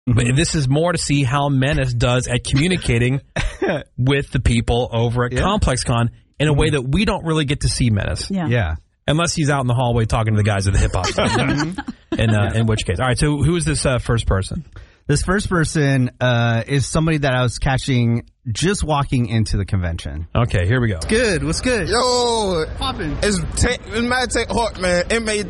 But this is more to see how Menace does at communicating with the people over at ComplexCon in a way that we don't really get to see Menace. Yeah. Unless he's out in the hallway talking to the guys at the hip-hop scene. In which case. All right, so who is this first person? This first person is somebody that I was catching just walking into the convention. Okay, here we go. What's good? Yo, Poppin'. it's Mad Tech Hawk, man.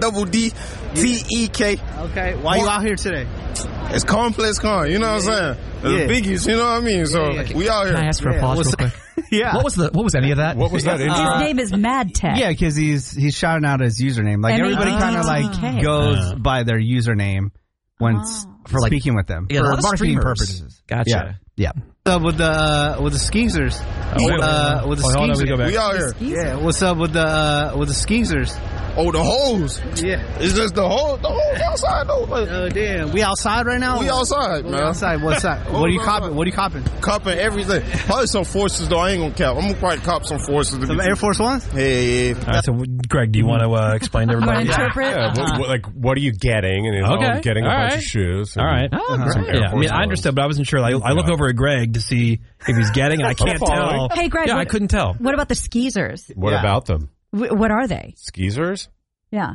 MADDTEK. Okay, why you out here today? It's ComplexCon, you know what I'm saying? The biggies, you know what I mean? So we out here. Can I ask for applause real quick? Yeah. What was any of that? What was that intro? His name is Mad Tech. Yeah, because he's shouting out his username. Like everybody kind of like goes by their username when speaking with them Yeah, a lot for of marketing streamers. purposes. Gotcha. Yeah. With the Skeezers. With the Skeezers. We out here. Yeah. What's up with the Skeezers? Oh, the hoes. Yeah. It's just the hoes outside, though. Oh, damn. We outside right now? We outside, man. Outside. What's that? What are you copping? What are you copping? Copping everything. Probably some forces, though. I ain't gonna cap. I'm gonna probably cop some forces. Some Air Force Ones? Hey. All right, so Greg, do you want to explain to everybody? Interpret? Yeah, what are you getting? And I'm getting a bunch of shoes. All right. Some Air Yeah, I mean, Force I understood, but I wasn't sure. I look over at Greg to see if he's getting, and I can't tell. Hey, Greg. Yeah, I couldn't tell. What about the Skeezers? What about them? What are they? Skeezers? Yeah.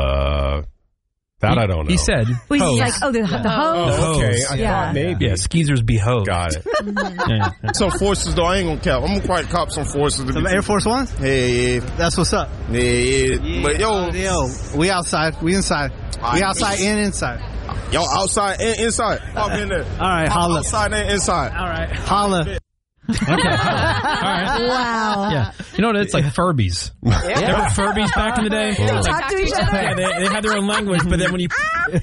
That I don't know. He said, Well, hose. he's like, the hose. Oh, okay. I Yeah. thought maybe. Yeah, Skeezers be hosed. Got it. Some forces, though. I ain't gonna cap. I'm gonna probably cop some forces. Some Air Force Ones? Hey. That's what's up. Yeah. But yo, we outside. We inside. We outside and inside. y'all outside and inside. Pop in there. All right, holla. Outside and inside. All right, holla. Okay. All right. Wow. Yeah. You know what? It's like Furbies. Remember Furbies back in the day? They talk to each other? Yeah, they had their own language, but then when you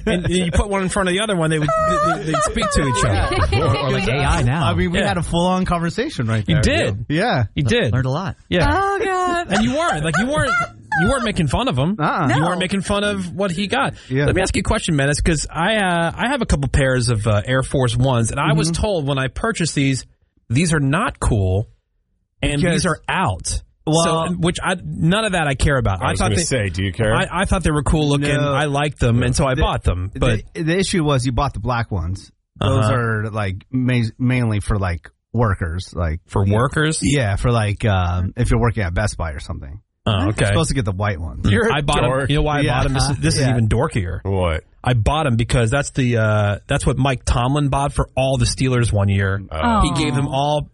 put one in front of the other one, they'd speak to each other. Or like AI now. I mean, we had a full-on conversation right there. You did. Yeah. You did. Learned a lot. Yeah. Oh, God. And you weren't. Like, you weren't making fun of him. You weren't making fun of what he got. Yeah. Let me ask you a question, Menace, because I have a couple pairs of Air Force Ones, and I was told when I purchased these are not cool, and these are out. Well, none of that I care about. I was going to say, do you care? I thought they were cool looking. No. I liked them, and so I bought them. But the issue was you bought the black ones. Those are like mainly for like workers, like for workers. Yeah, for like if you're working at Best Buy or something. Oh, okay. You're supposed to get the white ones. I bought them. You know why I bought them? This is even dorkier. What? I bought them because that's what Mike Tomlin bought for all the Steelers one year. He gave them all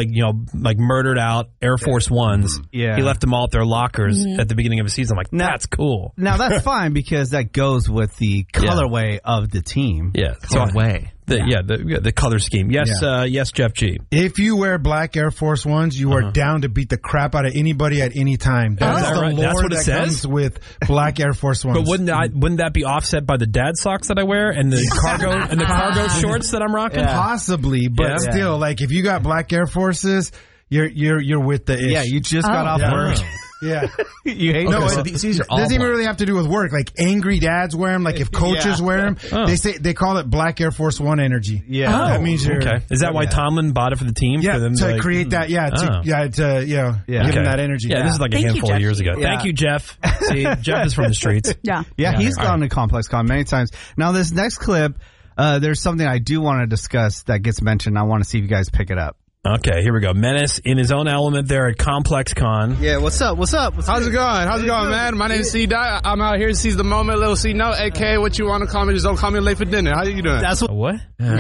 like murdered out Air Force Ones. Yeah. He left them all at their lockers at the beginning of the season. I'm like, that's cool. Now that's fine because that goes with the colorway of the team. Yeah. Way. The color scheme. Yes, yes, Jeff G. If you wear black Air Force Ones, you are down to beat the crap out of anybody at any time. That's the right? lore That's what it says? comes with black Air Force Ones. But wouldn't that be offset by the dad socks that I wear and the cargo shorts that I'm rocking? Possibly, but still, like if you got black Air Forces, you're with the ish. Yeah, you just got off work. Yeah. You hate no, so these are all doesn't even black. really have to do with work. Like angry dads wear them. Like if coaches wear them, they call it black Air Force One energy. Yeah. That means you're okay. Is that why Tomlin bought it for the team? Yeah, for them to create that. Yeah, to give them that energy. Yeah, this is like a handful of years ago. Yeah. Thank you, Jeff. See, Jeff is from the streets. Yeah. Yeah, he's gone to ComplexCon many times. Now, this next clip, there's something I do want to discuss that gets mentioned. I want to see if you guys pick it up. Okay, here we go. Menace in his own element there at ComplexCon. Yeah, what's up? How's it going, man? My name is C-Dot. I'm out here to seize the moment. Little C-Note, a.k.a. what you want to call me. Just don't call me late for dinner. How you doing? That's What?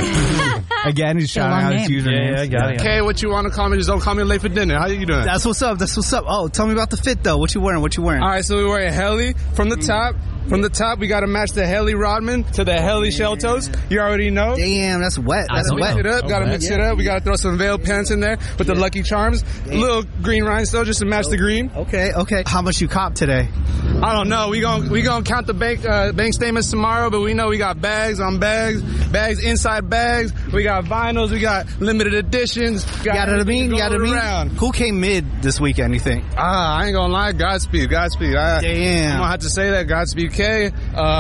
Again, he's shouting out his username. Yeah, I got it. A.k.a. what you want to call me. Just don't call me late for dinner. How you doing? That's what's up. Oh, tell me about the fit, though. What you wearing? All right, so we're wearing Heli from the top. From the top, we got to match the Heli Rodman to the Heli Shell Toes. You already know. Damn, that's wet. That's wet. Got to mix it up. We got to throw some veil pants in there with the Lucky Charms. A little green rhinestone just to match the green. Okay. How much you cop today? I don't know. We gonna count the bank statements tomorrow, but we know we got bags on bags inside bags. We got vinyls. We got limited editions. You got what I mean? Around. Who came mid this weekend, you think? I ain't gonna lie. Godspeed. Damn. I'm gonna have to say that. Godspeed K.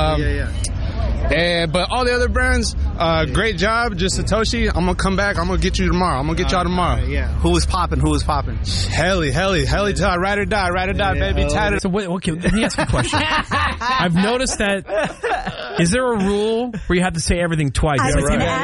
But all the other brands, great job. Just Satoshi. I'm gonna come back. I'm gonna get you tomorrow. I'm gonna get y'all tomorrow. Yeah. Who was popping? Heli, ride or die, baby. So okay, let me ask you a question. I've noticed that. Is there a rule where you have to say everything twice? I was going to ask